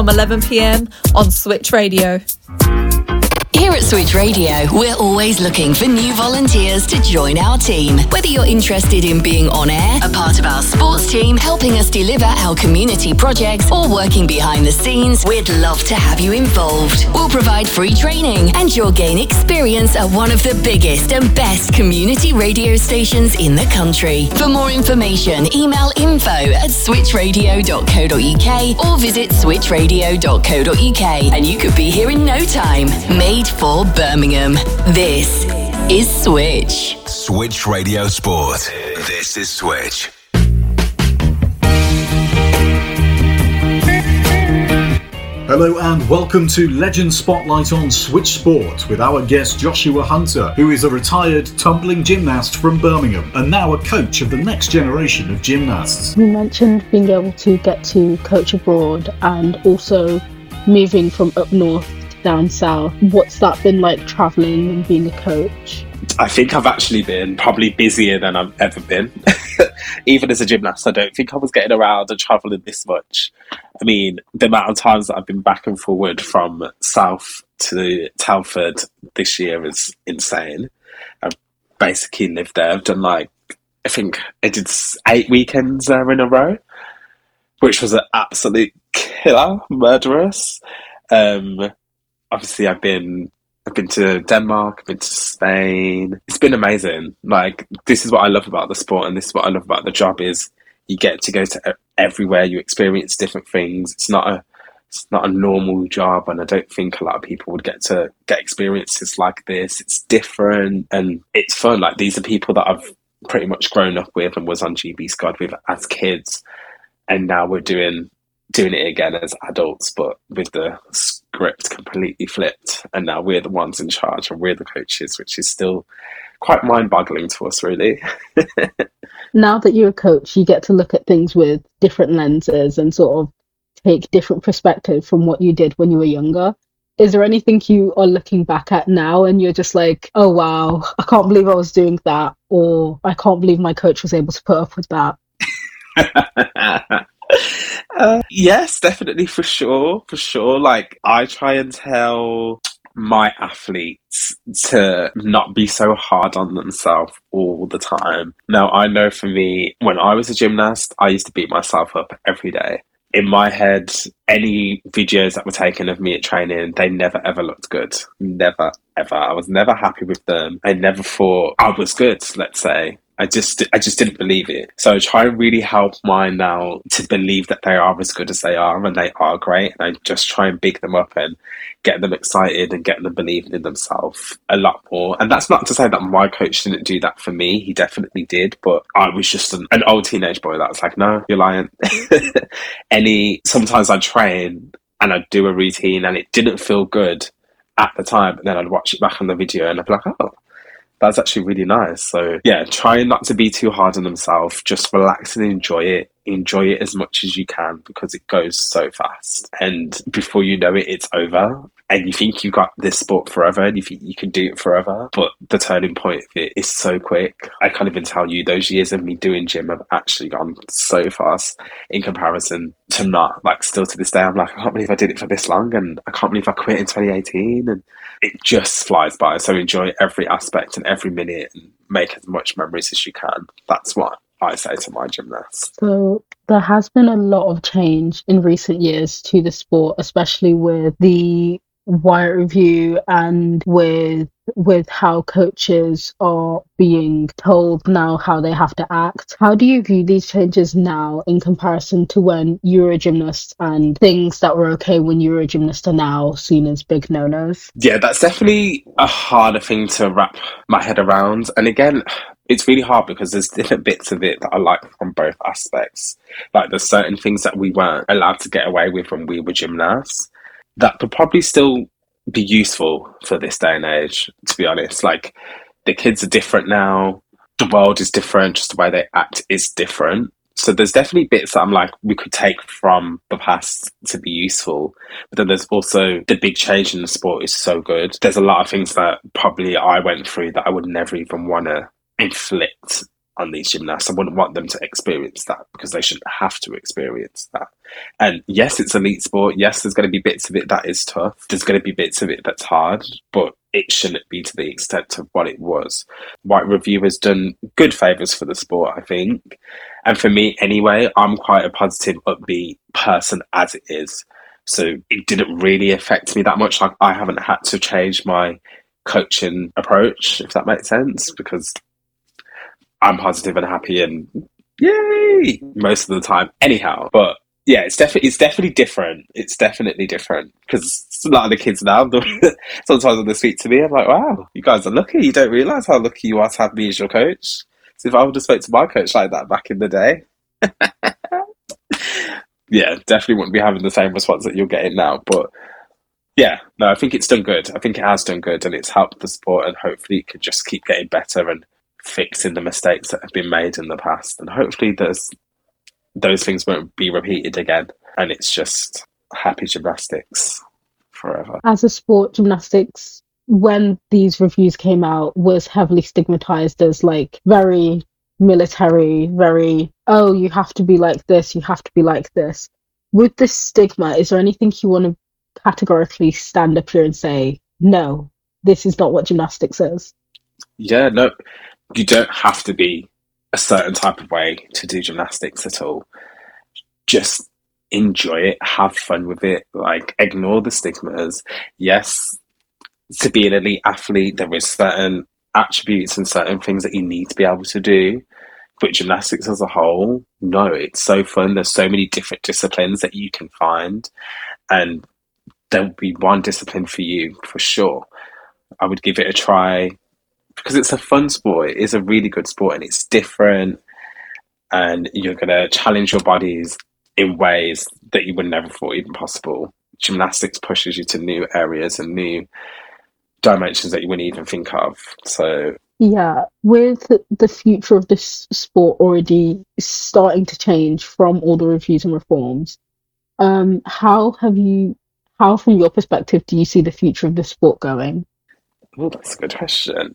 from 11 p.m. on Switch Radio. Here at Switch Radio, we're always looking for new volunteers to join our team. Whether you're interested in being on air, a part of our sports team, helping us deliver our community projects, or working behind the scenes, we'd love to have you involved. We'll provide free training and you'll gain experience at one of the biggest and best community radio stations in the country. For more information, email info@switchradio.co.uk or visit switchradio.co.uk and you could be here in no time. Made for Birmingham. This is Switch. Switch Radio Sport. This is Switch. Hello and welcome to Legend Spotlight on Switch Sport with our guest Joshua Hunter, who is a retired tumbling gymnast from Birmingham and now a coach of the next generation of gymnasts. You mentioned being able to get to coach abroad and also moving from up north down south. What's that been like, travelling and being a coach? I think I've actually been probably busier than I've ever been. Even as a gymnast, I don't think I was getting around and travelling this much. I mean, the amount of times that I've been back and forward from South to Telford this year is insane. I've basically lived there. I've done I think I did 8 weekends there in a row, which was an absolute killer, murderous. Obviously, I've been to Denmark, I've been to Spain. It's been amazing. This is what I love about the sport, and this is what I love about the job is you get to go to everywhere, you experience different things. It's not a normal job, and I don't think a lot of people would get experiences like this. It's different and it's fun. These are people that I've pretty much grown up with and was on GB Squad with as kids, and now we're doing it again as adults, but with the script completely flipped, and now we're the ones in charge and we're the coaches, which is still quite mind-boggling to us, really. Now that you're a coach, you get to look at things with different lenses and sort of take different perspective from what you did when you were younger. Is there anything you are looking back at now and you're just like, oh wow, I can't believe I was doing that, or I can't believe my coach was able to put up with that? Yes, definitely, for sure. I try and tell my athletes to not be so hard on themselves all the time. Now, I know for me, when I was a gymnast, I used to beat myself up every day. In my head, any videos that were taken of me at training, they never ever looked good. Never, ever. I was never happy with them. I never thought I was good, let's say. I just didn't believe it. So I try and really help mine now to believe that they are as good as they are, and they are great. And I just try and big them up and get them excited and get them believing in themselves a lot more. And that's not to say that my coach didn't do that for me. He definitely did. But I was just an old teenage boy that was like, no, you're lying. Sometimes I'd train and I'd do a routine and it didn't feel good at the time. And then I'd watch it back on the video and I'd be like, oh, that's actually really nice. So yeah, try not to be too hard on themselves. Just relax and enjoy it. Enjoy it as much as you can because it goes so fast. And before you know it, it's over. And you think you've got this sport forever and you think you can do it forever. But the turning point of it is so quick. I can't even tell you, those years of me doing gym have actually gone so fast in comparison to not. Still to this day, I'm like, I can't believe I did it for this long. And I can't believe I quit in 2018. And it just flies by. So enjoy every aspect and every minute and make as much memories as you can. That's what I say to my gymnasts. So there has been a lot of change in recent years to the sport, especially with the wire review and with how coaches are being told now how they have to act. How do you view these changes now in comparison to when you were a gymnast, and things that were okay when you were a gymnast are now seen as big no-nos? Yeah, that's definitely a harder thing to wrap my head around. And again, it's really hard because there's different bits of it that I like from both aspects. There's certain things that we weren't allowed to get away with when we were gymnasts that could probably still be useful for this day and age, to be honest. The kids are different now. The world is different. Just the way they act is different. So there's definitely bits that I'm like, we could take from the past to be useful. But then there's also the big change in the sport is so good. There's a lot of things that probably I went through that I would never even want to inflict on these gymnasts. I wouldn't want them to experience that because they shouldn't have to experience that. And yes, it's elite sport. Yes, there's going to be bits of it that is tough. There's going to be bits of it that's hard, but it shouldn't be to the extent of what it was. White Review has done good favours for the sport, I think. And for me anyway, I'm quite a positive, upbeat person as it is. So it didn't really affect me that much. Like, I haven't had to change my coaching approach, if that makes sense, because I'm positive and happy and yay most of the time anyhow. But yeah, it's definitely different. It's definitely different because a lot of the kids now, sometimes when they speak to me, I'm like, wow, you guys are lucky. You don't realise how lucky you are to have me as your coach. So if I would have spoke to my coach like that back in the day, yeah, definitely wouldn't be having the same response that you're getting now. But yeah, no, I think it's done good. I think it has done good and it's helped the sport, and hopefully it could just keep getting better and fixing the mistakes that have been made in the past. And hopefully those things won't be repeated again. And it's just happy gymnastics forever. As a sport, gymnastics, when these reviews came out, was heavily stigmatized as like very military, very, oh, you have to be like this, you have to be like this. With this stigma, is there anything you want to categorically stand up here and say, no, this is not what gymnastics is? Yeah, no, you don't have to be a certain type of way to do gymnastics at all. Just enjoy it, have fun with it, like ignore the stigmas. Yes, to be an elite athlete, there is certain attributes and certain things that you need to be able to do. But gymnastics as a whole, no, it's so fun. There's so many different disciplines that you can find, and there'll be one discipline for you for sure. I would give it a try because it's a fun sport. It is a really good sport and it's different, and you're going to challenge your bodies in ways that you would never thought even possible. Gymnastics pushes you to new areas and new dimensions that you wouldn't even think of. So yeah, with the future of this sport already starting to change from all the reviews and reforms, how from your perspective do you see the future of the sport going? Oh, that's a good question.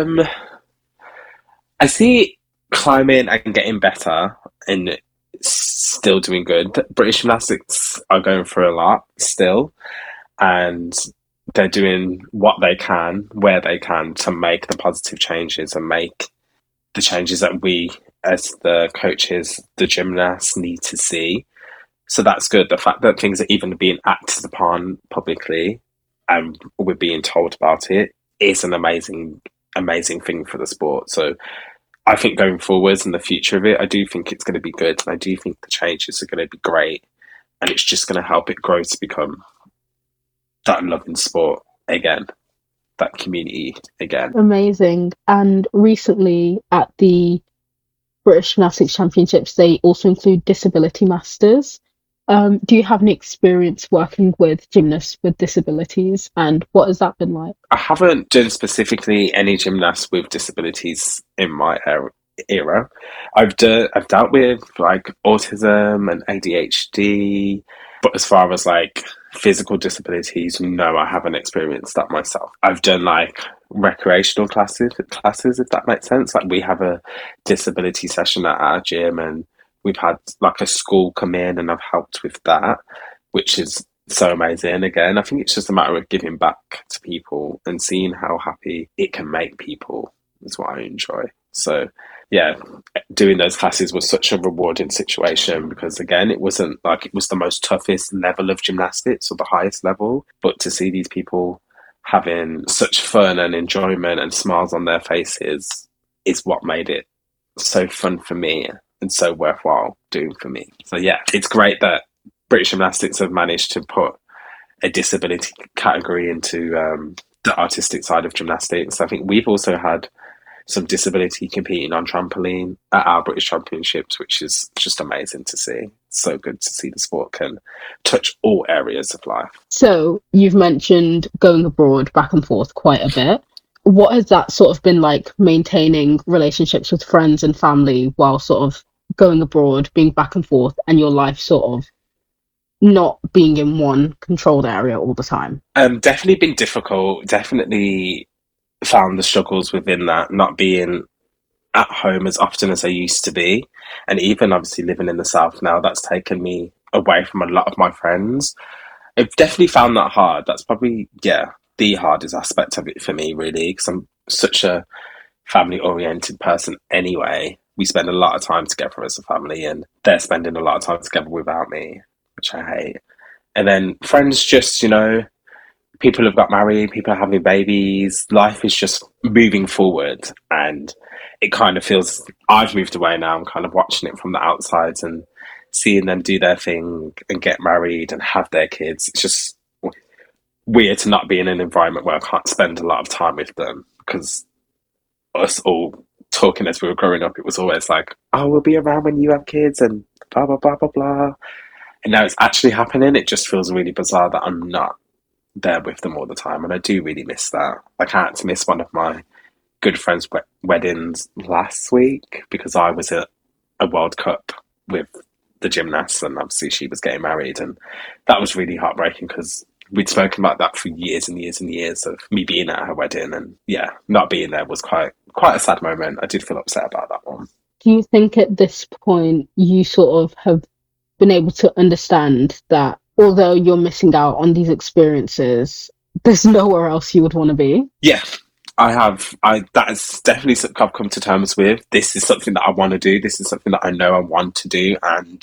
I see climbing and getting better and still doing good. British gymnastics are going through a lot still, and they're doing what they can, where they can, to make the positive changes and make the changes that we, as the coaches, the gymnasts, need to see. So that's good. The fact that things are even being acted upon publicly and we're being told about it is an amazing thing for the sport. So I think going forwards in the future of it, I do think it's going to be good. And I do think the changes are going to be great. And it's just going to help it grow to become that loving sport again, that community again. Amazing. And recently at the British Gymnastics Championships, they also include disability masters. Do you have any experience working with gymnasts with disabilities, and what has that been like? I haven't done specifically any gymnasts with disabilities in my era. I've dealt with like autism and ADHD, but as far as like physical disabilities, no, I haven't experienced that myself. I've done like recreational classes, if that makes sense. Like we have a disability session at our gym, and we've had like a school come in and I've helped with that, which is so amazing. Again, I think it's just a matter of giving back to people and seeing how happy it can make people is what I enjoy. So yeah, doing those classes was such a rewarding situation because again, it wasn't like it was the most toughest level of gymnastics or the highest level, but to see these people having such fun and enjoyment and smiles on their faces is what made it so fun for me and so worthwhile doing for me. So yeah, it's great that British Gymnastics have managed to put a disability category into the artistic side of gymnastics. I think we've also had some disability competing on trampoline at our British Championships, which is just amazing to see. It's so good to see the sport can touch all areas of life. So you've mentioned going abroad back and forth quite a bit. What has that sort of been like, maintaining relationships with friends and family while sort of going abroad, being back and forth, and your life sort of not being in one controlled area all the time? Definitely been difficult. Definitely found the struggles within that, not being at home as often as I used to be. And even obviously living in the South now, that's taken me away from a lot of my friends. I've definitely found that hard. That's probably, yeah, the hardest aspect of it for me, really, because I'm such a family oriented person anyway. We spend a lot of time together as a family, and they're spending a lot of time together without me, which I hate. And then friends, just, people have got married, people are having babies, life is just moving forward. And it kind of feels, I've moved away now, I'm kind of watching it from the outside and seeing them do their thing and get married and have their kids. It's just weird to not be in an environment where I can't spend a lot of time with them, because us all talking as we were growing up, it was always like, oh, we'll be around when you have kids and blah, blah, blah, blah, blah. And now it's actually happening. It just feels really bizarre that I'm not there with them all the time. And I do really miss that. Like, I had to miss one of my good friends' weddings last week because I was at a World Cup with the gymnast, and obviously she was getting married. And that was really heartbreaking because we'd spoken about that for years and years and years of me being at her wedding. And yeah, not being there was quite a sad moment. I did feel upset about that one. Do you think at this point you sort of have been able to understand that although you're missing out on these experiences, there's nowhere else you would want to be? Yeah, I have. That is definitely something I've come to terms with. This is something that I want to do. This is something that I know I want to do. And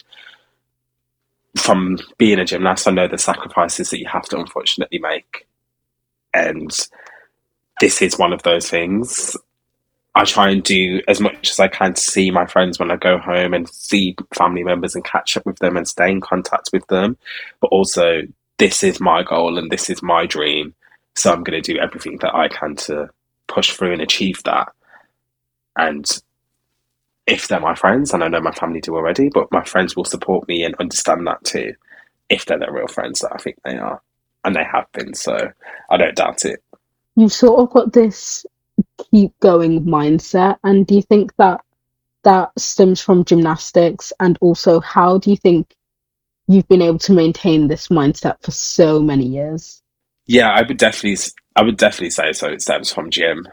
from being a gymnast, I know the sacrifices that you have to unfortunately make. And this is one of those things. I try and do as much as I can to see my friends when I go home and see family members and catch up with them and stay in contact with them. But also, this is my goal and this is my dream. So I'm going to do everything that I can to push through and achieve that. And if they're my friends, and I know my family do already, but my friends will support me and understand that too, if they're the real friends that I think they are. And they have been, so I don't doubt it. You've sort of got this keep going mindset, and do you think that that stems from gymnastics? And also, how do you think you've been able to maintain this mindset for so many years? Yeah, I would definitely say so. It stems from gym.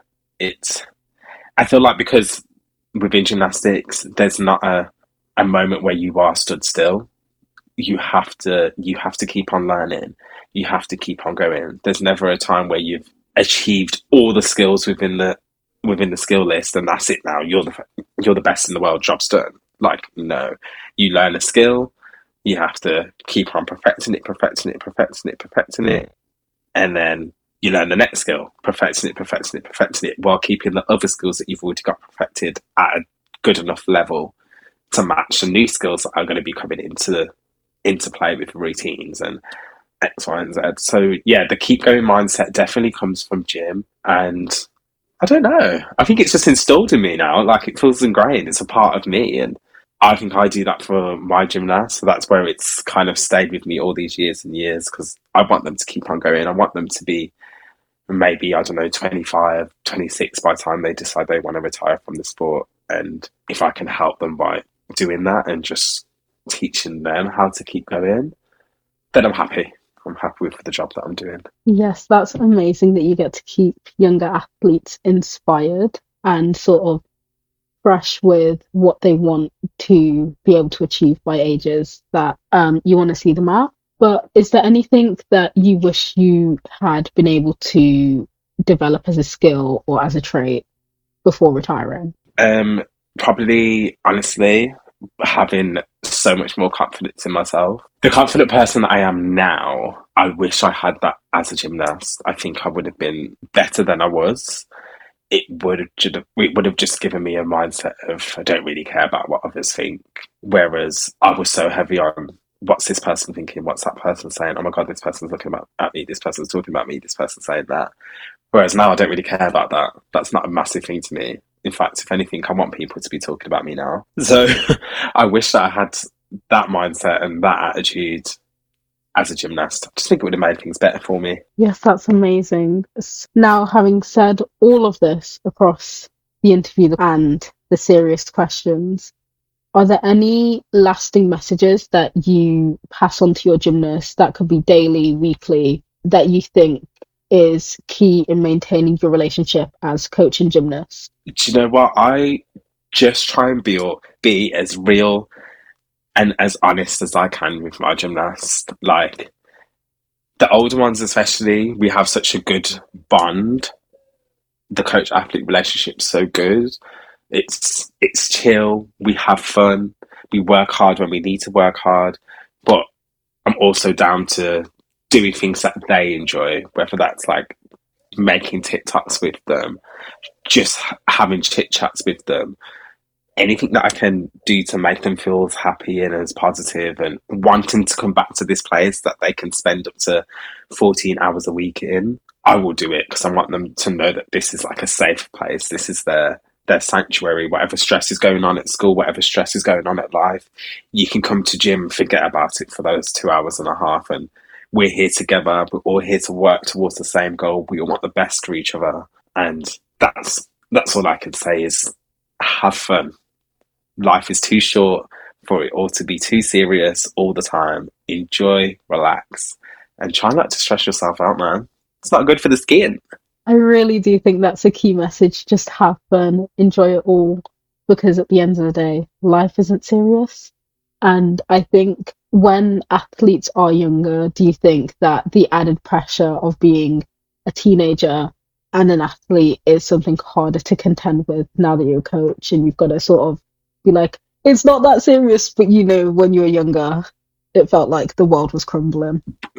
I feel like because within gymnastics, there's not a moment where you are stood still. You have to keep on learning. You have to keep on going. There's never a time where you've achieved all the skills within the skill list and that's it now. You're the best in the world, job's done. Like, no. You learn a skill, you have to keep on perfecting it, and then you learn the next skill, perfecting it, while keeping the other skills that you've already got perfected at a good enough level to match the new skills that are going to be coming into play with routines and X, Y, and Z. So yeah, the keep going mindset definitely comes from gym, and I don't know. I think it's just installed in me now. Like, it feels ingrained. It's a part of me, and I think I do that for my gymnasts. So that's where it's kind of stayed with me all these years and years, because I want them to keep on going. I want them to be maybe, I don't know, 25, 26 by the time they decide they want to retire from the sport. And if I can help them by doing that and just teaching them how to keep going, then I'm happy. I'm happy with the job that I'm doing. Yes, that's amazing that you get to keep younger athletes inspired and sort of fresh with what they want to be able to achieve by ages that you want to see them at. But is there anything that you wish you had been able to develop as a skill or as a trait before retiring? Probably, honestly, having so much more confidence in myself. The confident person that I am now, I wish I had that as a gymnast. I think I would have been better than I was. It would have just given me a mindset of, I don't really care about what others think. Whereas I was so heavy on, what's this person thinking? What's that person saying? Oh my God, this person's looking at me. This person's talking about me. This person's saying that. Whereas now I don't really care about that. That's not a massive thing to me. In fact, if anything, I want people to be talking about me now. So I wish that I had that mindset and that attitude as a gymnast. I just think it would have made things better for me. Yes, that's amazing. Now, having said all of this across the interview and the serious questions, are there any lasting messages that you pass on to your gymnasts that could be daily, weekly, that you think is key in maintaining your relationship as coach and gymnast? Do you know what? I just try and be as real and as honest as I can with my gymnast. Like, the older ones especially, we have such a good bond. The coach-athlete relationship's so good. It's chill, we have fun, we work hard when we need to work hard, but I'm also down to doing things that they enjoy, whether that's like making TikToks with them, just having chit chats with them, anything that I can do to make them feel as happy and as positive and wanting to come back to this place that they can spend up to 14 hours a week in, I will do it because I want them to know that this is like a safe place. This is their sanctuary. Whatever stress is going on at school, whatever stress is going on at life, you can come to gym and forget about it for those 2 hours and a half. And we're here together. We're all here to work towards the same goal. We all want the best for each other. And that's all I can say is have fun. Life is too short for it all to be too serious all the time. Enjoy, relax, and try not to stress yourself out, man. It's not good for the skin. I really do think that's a key message. Just have fun, enjoy it all, because at the end of the day, life isn't serious. And I think when athletes are younger, do you think that the added pressure of being a teenager and an athlete is something harder to contend with now that you're a coach and you've got to sort of be like, it's not that serious, but when you were younger, it felt like the world was crumbling.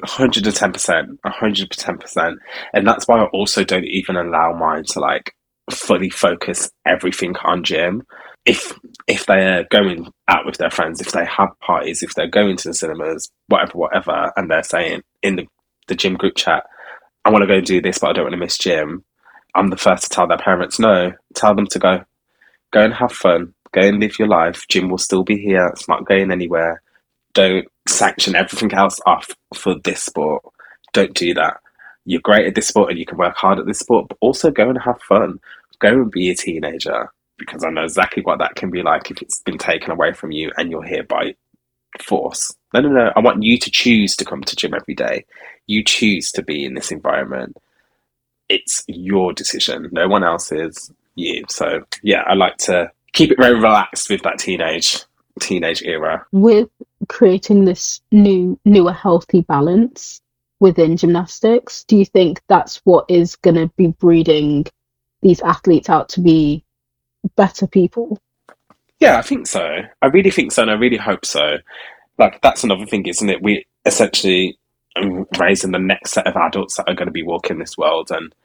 110%, 110%. And that's why I also don't even allow mine to like fully focus everything on gym. If they're going out with their friends, if they have parties, if they're going to the cinemas, whatever, and they're saying in the gym group chat, I want to go do this, but I don't want to miss gym, I'm the first to tell their parents, no, tell them to go and have fun, go and live your life. Gym will still be here. It's not going anywhere. Don't sanction everything else off for this sport. Don't do that. You're great at this sport and you can work hard at this sport, but also go and have fun. Go and be a teenager, because I know exactly what that can be like if it's been taken away from you and you're here by force. No. I want you to choose to come to gym every day. You choose to be in this environment. It's your decision. No one else's. You. So yeah, I like to keep it very relaxed with that teenage era. With creating this newer healthy balance within gymnastics, do you think that's what is going to be breeding these athletes out to be better people? Yeah, I think so. I really think so, and I really hope so. Like, that's another thing, isn't it? We essentially are raising the next set of adults that are going to be walking this world, and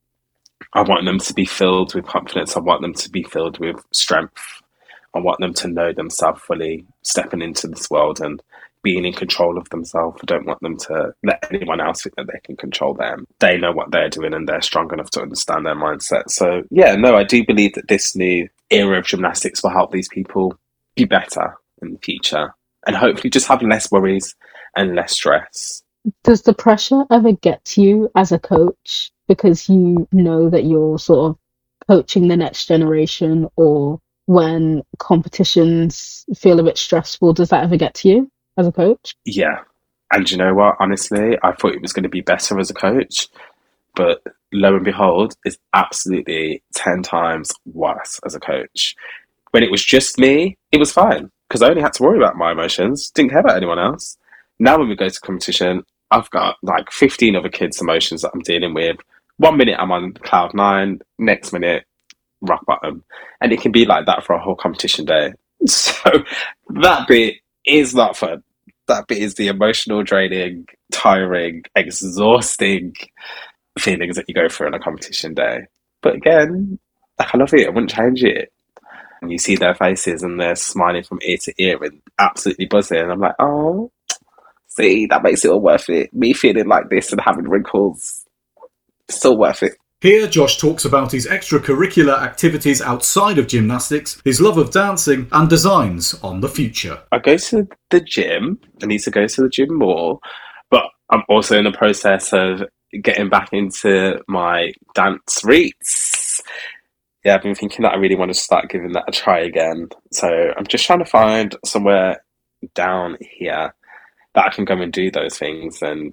I want them to be filled with confidence. I want them to be filled with strength. I want them to know themselves fully, stepping into this world and being in control of themselves. I don't want them to let anyone else think that they can control them. They know what they're doing and they're strong enough to understand their mindset. So yeah, no, I do believe that this new era of gymnastics will help these people be better in the future and hopefully just have less worries and less stress. Does the pressure ever get to you as a coach because you know that you're sort of coaching the next generation, or when competitions feel a bit stressful, does that ever get to you as a coach? Yeah. And you know what? Honestly, I thought it was going to be better as a coach, but lo and behold, it's absolutely 10 times worse as a coach. When it was just me, it was fine because I only had to worry about my emotions, didn't care about anyone else. Now when we go to competition, I've got like 15 other kids' emotions that I'm dealing with. 1 minute I'm on cloud 9, next minute rock bottom. And it can be like that for a whole competition day. So that bit is not fun. That bit is the emotional, draining, tiring, exhausting feelings that you go through on a competition day. But again, I love it. I wouldn't change it. And you see their faces and they're smiling from ear to ear and absolutely buzzing. And I'm like, oh, see, that makes it all worth it. Me feeling like this and having wrinkles, still worth it. Here, Josh talks about his extracurricular activities outside of gymnastics, his love of dancing, and designs on the future. I go to the gym. I need to go to the gym more, but I'm also in the process of getting back into my dance roots. Yeah, I've been thinking that I really want to start giving that a try again. So I'm just trying to find somewhere down here that I can go and do those things and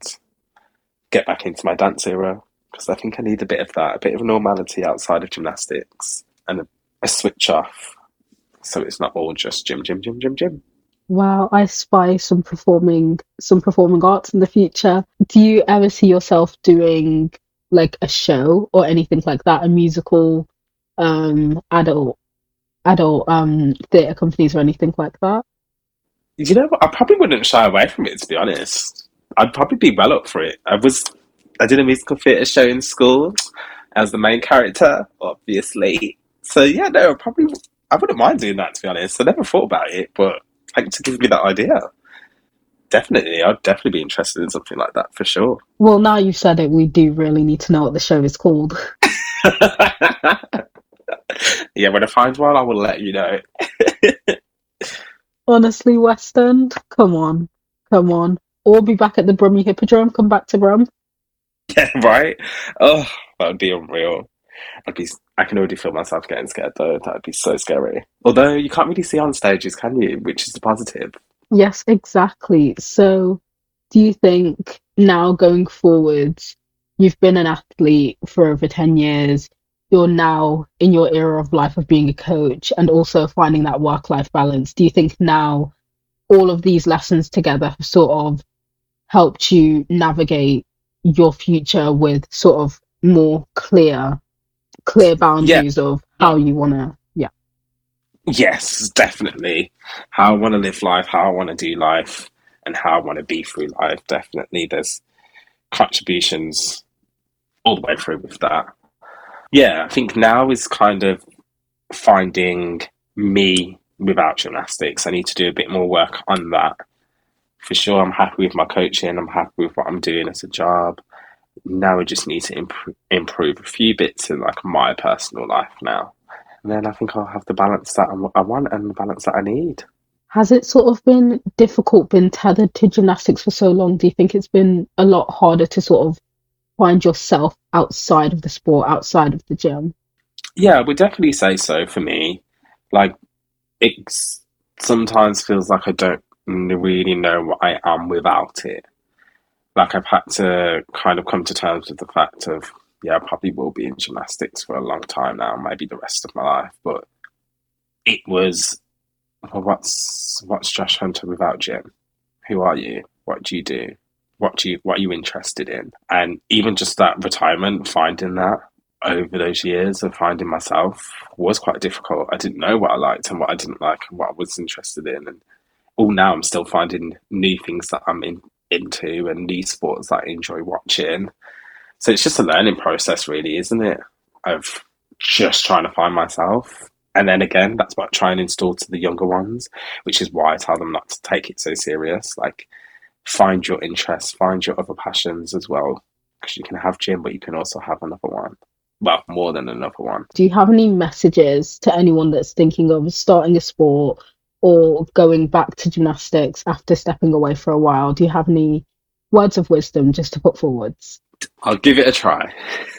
get back into my dance era. Because I think I need a bit of that, a bit of normality outside of gymnastics and a switch off. so it's not all just gym, gym, gym, gym, gym. Wow, I spy some performing arts in the future. Do you ever see yourself doing like a show or anything like that, a musical, adult theatre companies or anything like that? You know what? I probably wouldn't shy away from it, to be honest. I'd probably be well up for it. I did a musical theatre show in school as the main character, obviously. So yeah, no, I wouldn't mind doing that, to be honest. I never thought about it, but thanks for giving me that idea. Definitely, I'd definitely be interested in something like that for sure. Well, now you've said it, we do really need to know what the show is called. Yeah, when I find one, I will let you know. Honestly, West End, come on, come on. Or be back at the Brummy Hippodrome, come back to Brum. Yeah, right? Oh, that would be unreal. I can already feel myself getting scared though. That would be so scary. Although you can't really see on stages, can you? Which is the positive. Yes, exactly. So, do you think now going forward, you've been an athlete for over 10 years, you're now in your era of life of being a coach and also finding that work-life balance. Do you think now all of these lessons together have sort of helped you navigate your future with sort of more clear Yeah, boundaries of how you want to, yeah. yes, definitely. How I want to live life, how I want to do life, and how I want to be through life. Definitely, there's contributions all the way through with that. Yeah, I think now is kind of finding me without gymnastics. I need to do a bit more work on that. For sure, I'm happy with my coaching. I'm happy with what I'm doing as a job. Now I just need to improve a few bits in like my personal life now. And then I think I'll have the balance that I want and the balance that I need. Has it sort of been difficult, been tethered to gymnastics for so long? Do you think it's been a lot harder to sort of find yourself outside of the sport, outside of the gym? Yeah, I would definitely say so for me. Like, it sometimes feels like I don't really know what I am without it. Like, I've had to kind of come to terms with the fact of, yeah, I probably will be in gymnastics for a long time now, maybe the rest of my life. But it was, well, what's Josh Hunter without gym? Who are you? What do you do? What are you interested in? And even just that retirement, finding that over those years of finding myself was quite difficult. I didn't know what I liked and what I didn't like and what I was interested in. And all now I'm still finding new things that into and new sports that I enjoy watching. So it's just a learning process, really, isn't it? Of just trying to find myself. And then again, that's what I try and install to the younger ones, which is why I tell them not to take it so serious. Like, find your interests, find your other passions as well. Because you can have gym, but you can also have another one. Well, more than another one. Do you have any messages to anyone that's thinking of starting a sport or going back to gymnastics after stepping away for a while? Do you have any words of wisdom just to put forwards? I'll give it a try.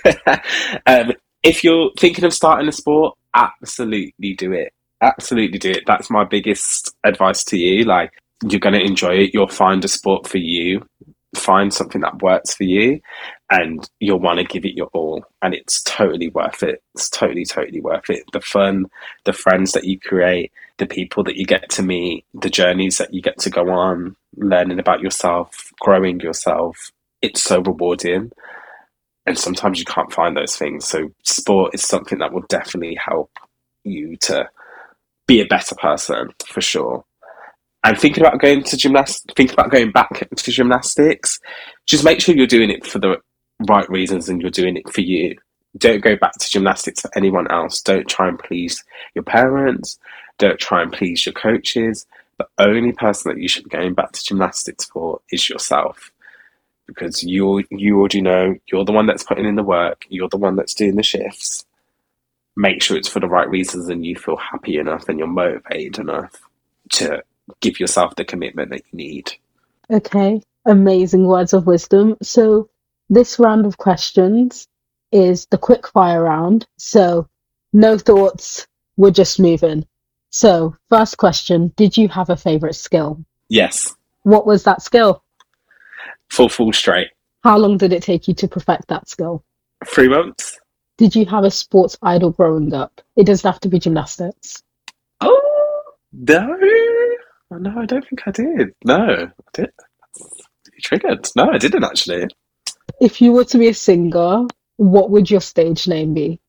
If you're thinking of starting a sport, absolutely do it. Absolutely do it. That's my biggest advice to you. Like, you're going to enjoy it. You'll find a sport for you. Find something that works for you, and you'll want to give it your all. And it's totally worth it. It's totally, totally worth it. The fun, the friends that you create, the people that you get to meet, the journeys that you get to go on, learning about yourself, growing yourself. It's so rewarding. And sometimes you can't find those things. So sport is something that will definitely help you to be a better person, for sure. And thinking about going back to gymnastics, just make sure you're doing it for the right reasons and you're doing it for you. Don't go back to gymnastics for anyone else. Don't try and please your parents. Don't try and please your coaches. The only person that you should be going back to gymnastics for is yourself. Because you already know you're the one that's putting in the work, you're the one that's doing the shifts. Make sure it's for the right reasons and you feel happy enough and you're motivated enough to give yourself the commitment that you need. Okay, amazing words of wisdom. So this round of questions is the quick fire round. So no thoughts, we're just moving. So first question, did you have a favourite skill? Yes. What was that skill? Full straight. How long did it take you to perfect that skill? 3 months. Did you have a sports idol growing up? It doesn't have to be gymnastics. Oh, No, I don't think I did. No, I did. You triggered. No, I didn't actually. If you were to be a singer, what would your stage name be?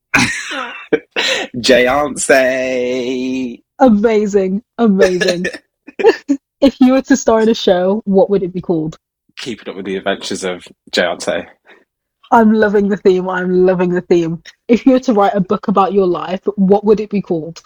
Jayance. Amazing, amazing. If you were to star in a show, what would it be called? Keeping Up with the Adventures of Jayance. I'm loving the theme. I'm loving the theme. If you were to write a book about your life, what would it be called?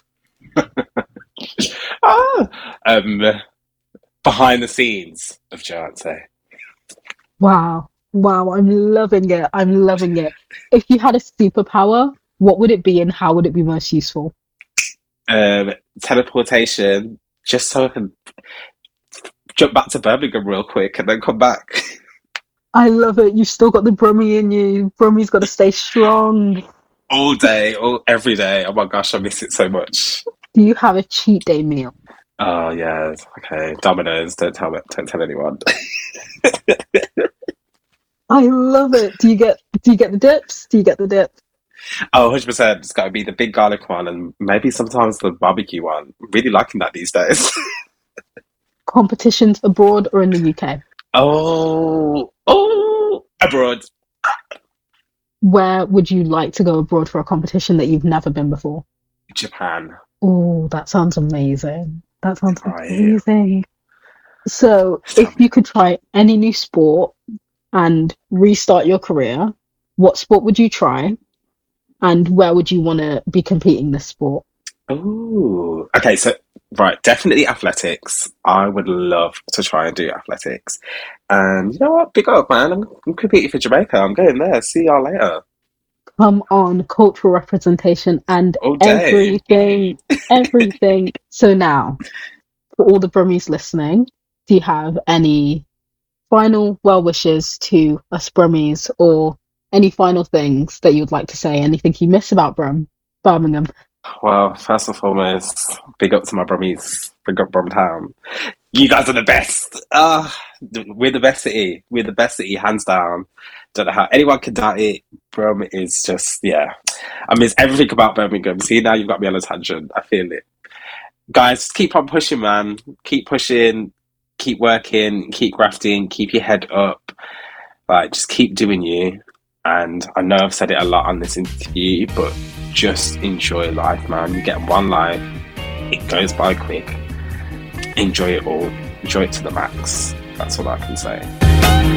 Behind the scenes of Jayance. Wow. Wow, I'm loving it. I'm loving it. If you had a superpower, what would it be and how would it be most useful? Teleportation, just so I can jump back to Birmingham real quick and then come back. I love it. You've still got the Brummy in you. Brummy's got to stay strong. All day, every day. Oh my gosh, I miss it so much. Do you have a cheat day meal? Oh yeah, okay. Domino's, don't tell anyone. I love it. Do you get the dips? Do you get the dip? Oh, 100%. It's got to be the big garlic one and maybe sometimes the barbecue one. I'm really liking that these days. Competitions abroad or in the UK? Oh, abroad. Where would you like to go abroad for a competition that you've never been before? Japan. Oh, that sounds amazing. That sounds Right. amazing. So, if you could try any new sport and restart your career, what sport would you try? And where would you want to be competing this sport? Oh, okay. So, right, definitely athletics. I would love to try and do athletics. And you know what? Big up, man. I'm competing for Jamaica. I'm going there. See y'all later. Come on, cultural representation and All day. everything. So now, for all the Brummies listening, do you have any final well wishes to us Brummies or any final things that you'd like to say? Anything you miss about Birmingham? Well, first and foremost, big up to my Brummies. Big up Brumtown. You guys are the best. We're the best city. We're the best city, hands down. Don't know how anyone can doubt it. Brum is just, yeah. I miss everything about Birmingham. See, now you've got me on a tangent. I feel it. Guys, keep on pushing, man. Keep pushing. Keep working. Keep grafting. Keep your head up. Like, just keep doing you. And I know I've said it a lot on this interview, but just enjoy life, man. You get one life. It goes by quick. Enjoy it all. Enjoy it to the max. That's all I can say.